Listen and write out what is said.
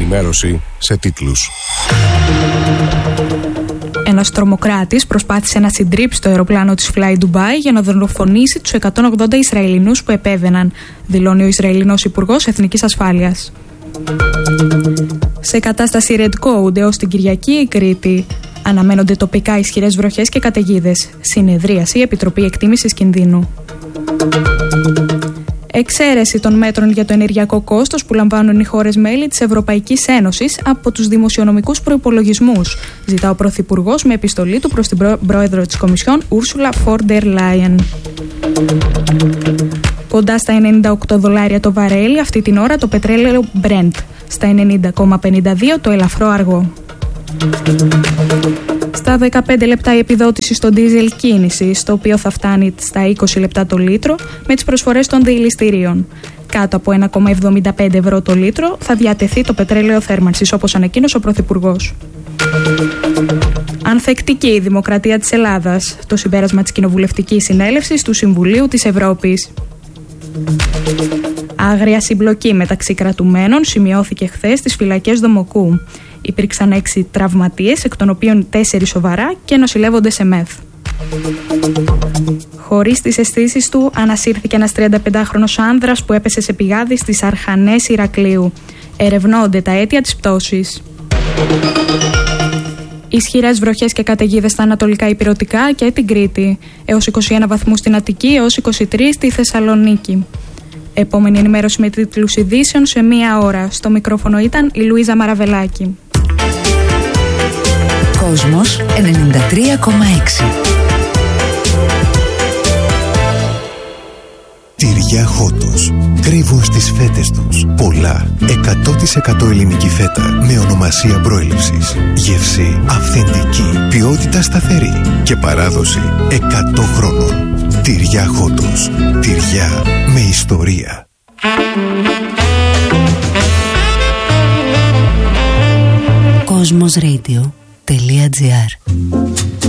ενημέρωση σε τίτλους. Ένας τρομοκράτης προσπάθησε να συντρίψει το αεροπλάνο της Fly Dubai για να δολοφονήσει τους 180 Ισραηλινούς που επέβαιναν, δηλώνει ο Ισραηλινός Υπουργός Εθνικής Ασφάλειας. Σε κατάσταση Red Code έως την Κυριακή η Κρήτη. Αναμένονται τοπικά ισχυρές βροχές και καταιγίδες. Συνεδρίαση Επιτροπή Εκτίμησης Κινδύνου. Εξαίρεση των μέτρων για το ενεργειακό κόστος που λαμβάνουν οι χώρες μέλη της Ευρωπαϊκής Ένωσης από τους δημοσιονομικούς προϋπολογισμούς, ζητά ο Πρωθυπουργός με επιστολή του προς την Πρόεδρο της Κομισιόν Ursula von der Leyen. Κοντά στα $98 το βαρέλι αυτή την ώρα το πετρέλαιο Brent, στα 90,52 το ελαφρό αργό. Στα 15 λεπτά η επιδότηση στο ντίζελ κίνησης, το οποίο θα φτάνει στα 20 λεπτά το λίτρο με τις προσφορές των διελιστηρίων. Κάτω από 1,75 ευρώ το λίτρο θα διατεθεί το πετρέλαιο θέρμανσης, όπως ανακοίνωσε ο Πρωθυπουργός. Ανθεκτική η δημοκρατία της Ελλάδας, το συμπέρασμα της Κοινοβουλευτικής Συνέλευσης του Συμβουλίου της Ευρώπης. Άγρια συμπλοκή μεταξύ κρατουμένων σημειώθηκε χθες στις φυλακές Δομοκού. Υπήρξαν 6 τραυματίες, εκ των οποίων 4 σοβαρά και νοσηλεύονται σε ΜΕΘ. Χωρίς τις αισθήσεις του, ανασύρθηκε ένας 35χρονος άνδρας που έπεσε σε πηγάδι στις Αρχανές Ηρακλείου. Ερευνώνται τα αίτια της πτώσης. Ισχυρές βροχές και καταιγίδες στα ανατολικά ηπειρωτικά και την Κρήτη. Έως 21 βαθμούς στην Αττική, έως 23 στη Θεσσαλονίκη. Επόμενη ενημέρωση με τίτλους ειδήσεων σε 1 ώρα. Στο μικρόφωνο ήταν η Λουίζα Μαραβελάκη. Κόσμος 93,6. Τυριά Χότος. Κρύβουν στις φέτες τους πολλά 100% ελληνική φέτα με ονομασία προέλευσης. Γεύση αυθεντική, ποιότητα σταθερή και παράδοση 100 χρόνων. Τυριά Χότος. Τυριά με ιστορία. Cosmosradio.gr